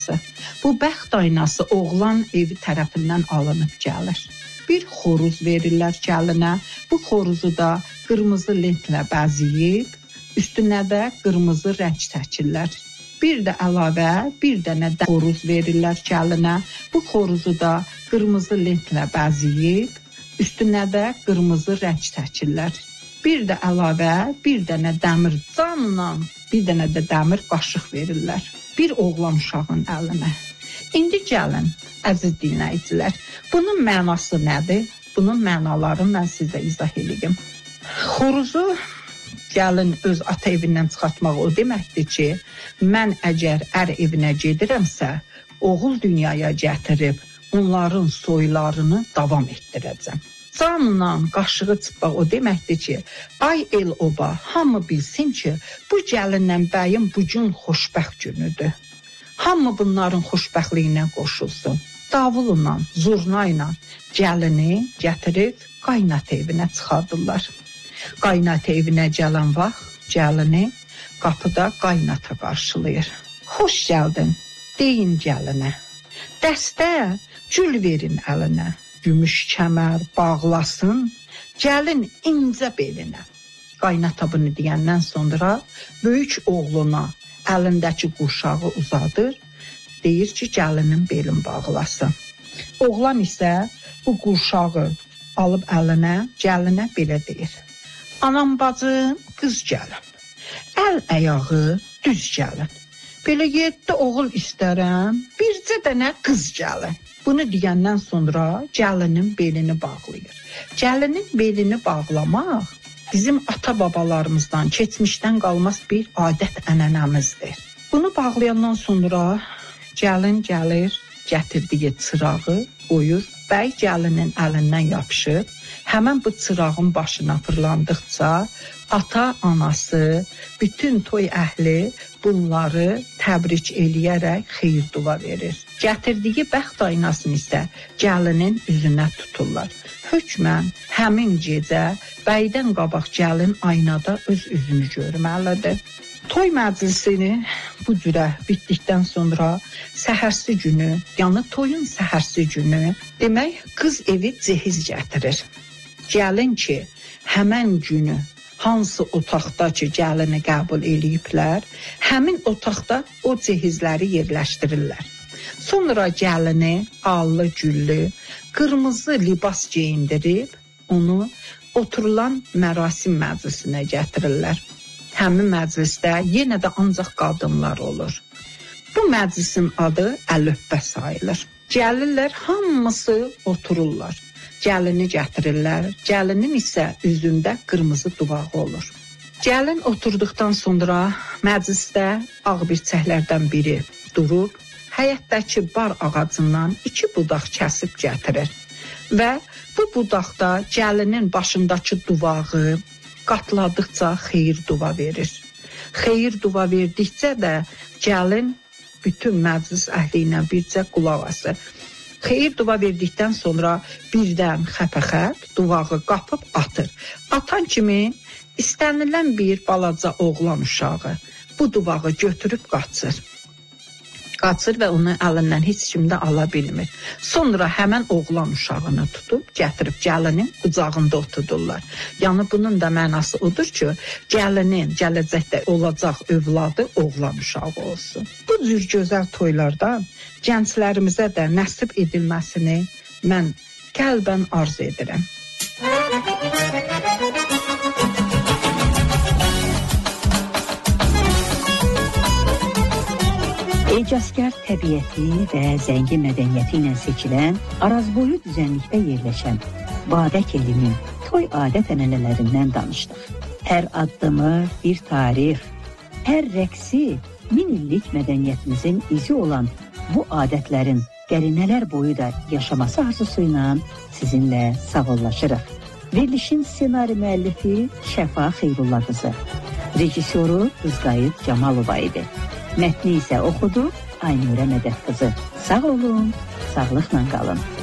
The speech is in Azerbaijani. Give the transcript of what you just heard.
Bu bəxt aynası oğlan evi tərəfindən alınıb gəlir. Bir xoruz verirlər gəlinə. Bu xoruzu da qırmızı lentlə bəzəyib, üstünə də qırmızı rəng çəkirlər. Bir də əlavə bir dənə xoruz verirlər gəlinə. Bu xoruzu da qırmızı lentlə bəzəyib, üstünə də qırmızı rəng çəkirlər. Bir də əlavə bir dənə dəmir canla, bir dənə də dəmir qaşıq verirlər. Bir oğlan uşağın əlinə. İndi gəlin, əziz dinləyicilər, bunun mənası nədir? Bunun mənalarını mən sizə izah edeyim. Xoruzu gəlin öz ata evindən çıxartmaq o deməkdir ki, mən əgər ər evinə gedirəmsə, oğul dünyaya gətirib onların soylarını davam etdirəcəm. Canla qaşığı çıxmaq o deməkdir ki, ay el oba, hamı bilsin ki, bu gəlinlə bəyin bu gün xoşbəxt günüdür. Hamı bunların xoşbəxtliyinə qoşulsun. Davulla, zurna ilə gəlini gətirib qaynat evinə çıxardırlar. Qaynat evinə gələn vaxt gəlini qapıda qaynata qarşılayır. Xoş gəldin, deyin gəlinə. Dəstə gül verin əlinə. Gümüş kəmər bağlasın, gəlin incə belinə. Qaynata bunu deyəndən sonra böyük oğluna əlindəki qurşağı uzadır, deyir ki, gəlinin belin bağlasın. Oğlan isə bu qurşağı alıb əlinə, gəlinə belə deyir. Anam bacım, qız gəlin, əl əyağı düz gəlin. Belə 7 oğul istərəm, bircə dənə qız gəlin. Bunu deyəndən sonra gəlinin belini bağlayır. Gəlinin belini bağlamaq bizim ata-babalarımızdan, keçmişdən qalmaz bir adət-ənənəmizdir. Bunu bağlayandan sonra gəlin gəlir, gətirdiyi çırağı qoyur, bəy gəlinin əlindən yapışıb, həmən bu çırağın başına fırlandıqca ata, anası, bütün toy əhli bunları təbrik eləyərək xeyir dua verir. Gətirdiyi bəxt aynasını isə gəlinin üzünə tuturlar. Hökmən həmin gecə bəydən qabaq gəlin aynada öz üzünü görməlidir. Toy məclisini bu cürə bitdikdən sonra səhərsi günü, yəni toyun səhərsi günü, demək qız evi cehiz gətirir. Gəlin ki, həmən günü hansı otaqda ki, gəlini qəbul eləyiblər, həmin otaqda o cehizləri yerləşdirirlər. Sonra gəlini allı güllü, qırmızı libas geyindirib, onu oturulan mərasim məclisinə gətirirlər. Həmin məclisdə yenə də ancaq qadınlar olur. Bu məclisin adı əlöppə sayılır. Gəlirlər, hamısı otururlar. Gəlini gətirirlər, gəlinin isə üzündə qırmızı duvağı olur. Gəlin oturduqdan sonra məclisdə ağ birçəklərdən biri durub, həyətdəki bar ağacından 2 budaq kəsib gətirir və bu budaqda gəlinin başındakı duvağı qatladıqca xeyir dua verir. Xeyir dua verdikcə də gəlin bütün məclis əhli ilə bircə qulaq asır. Xeyir dua verdikdən sonra birdən xəpəxəp duvağı qapıb atır. Atan kimi istənilən bir balaca oğlan uşağı bu duvağı götürüb qaçır. Qaçır və onu əlindən heç kim də ala bilmir. Sonra həmən oğlan uşağını tutub, gətirib gəlinin qucağında oturdurlar. Yəni bunun da mənası odur ki, gəlinin gələcəkdə olacaq övladı oğlan uşağı olsun. Bu cür gözəl toylardan gənclərimizə də nəsib edilməsini mən qəlbən arzu edirəm. Ecazkar təbiəti və zəngin mədəniyyəti ilə seçilən, Arazboyu düzənlikdə yerləşən Badək elinin toy adət-ənənələrindən danışdıq. Hər addımı bir tarix, hər rəqsi 1000 illik mədəniyyətimizin izi olan bu adətlərin qərinələr boyu da yaşaması arzusu ilə sizinlə sağollaşırıq. Verilişin ssenari müəllifi Şəfa Xeyrullah qızı, rejissoru Qızqayıt Camalova idi. Mətni isə oxudu Aynurə Mədət qızı. Sağ olun, sağlıqla qalın.